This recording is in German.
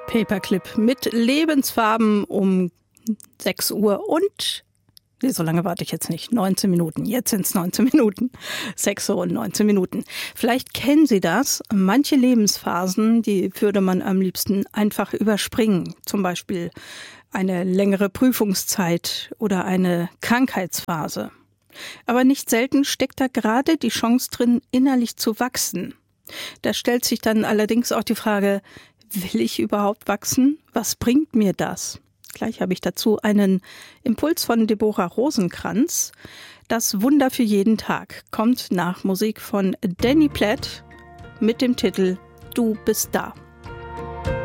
Paperclip mit Lebensfarben um 6 Uhr und, nee, so lange warte ich jetzt nicht, 19 Minuten. Jetzt sind es 19 Minuten. 6 Uhr und 19 Minuten. Vielleicht kennen Sie das. Manche Lebensphasen, die würde man am liebsten einfach überspringen. Zum Beispiel eine längere Prüfungszeit oder eine Krankheitsphase. Aber nicht selten steckt da gerade die Chance drin, innerlich zu wachsen. Da stellt sich dann allerdings auch die Frage, will ich überhaupt wachsen? Was bringt mir das? Gleich habe ich dazu einen Impuls von Deborah Rosenkranz. Das Wunder für jeden Tag kommt nach Musik von Danny Platt mit dem Titel Du bist da.